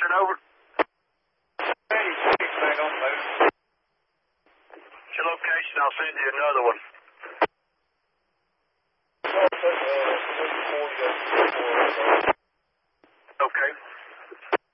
location, over. 86, man, on move. Your location, I'll send you another one. Also, 40,